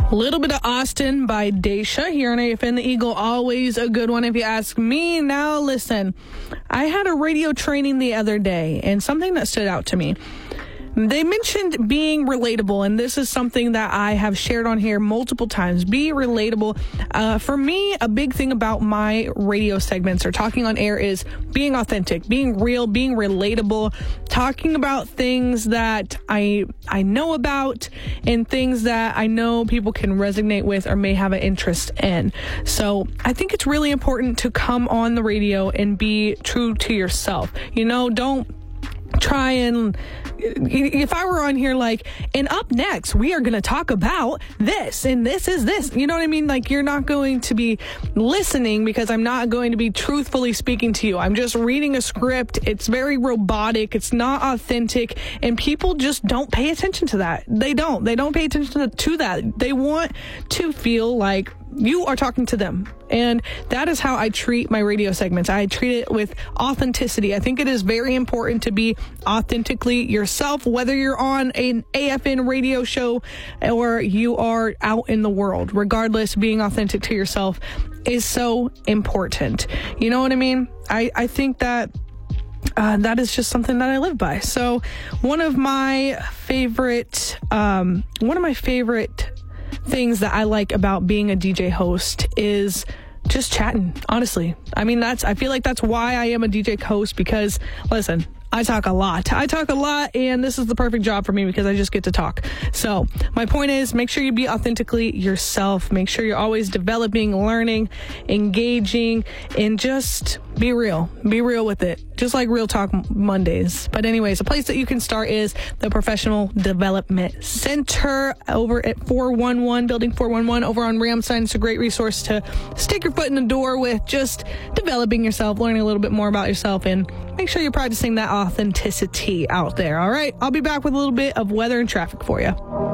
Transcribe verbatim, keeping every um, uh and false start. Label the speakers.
Speaker 1: A little bit of Austin by Daisha here on A F N The Eagle. Always a good one if you ask me. Now listen, I had a radio training the other day and something that stood out to me. They mentioned being relatable, and this is something that I have shared on here multiple times. Be relatable. Uh, for me, a big thing about my radio segments or talking on air is being authentic, being real, being relatable, talking about things that I I know about and things that I know people can resonate with or may have an interest in. So I think it's really important to come on the radio and be true to yourself. You know, don't try and, if I were on here like, and up next, we are going to talk about this, and this is this, you know what I mean? Like, you're not going to be listening because I'm not going to be truthfully speaking to you. I'm just reading a script. It's very robotic. It's not authentic, and people just don't pay attention to that. They don't. They don't pay attention to, to that. They want to feel like you are talking to them. And that is how I treat my radio segments. I treat it with authenticity. I think it is very important to be authentically yourself, whether you're on an A F N radio show or you are out in the world. Regardless, being authentic to yourself is so important. You know what I mean? I, I think that Uh, that is just something that I live by. So one of my favorite, um, one of my favorite things that I like about being a D J host is just chatting, honestly. I mean, that's, I feel like that's why I am a D J host, because listen, I talk a lot. I talk a lot, and this is the perfect job for me because I just get to talk. So my point is, make sure you be authentically yourself. Make sure you're always developing, learning, engaging, and just be real. Be real with it. Just like Real Talk Mondays. But anyways, a place that you can start is the Professional Development Center over at four one one, Building four one one over on Ramstein. It's a great resource to stick your foot in the door with just developing yourself, learning a little bit more about yourself, and make sure you're practicing that authenticity out there. All right, I'll be back with a little bit of weather and traffic for you.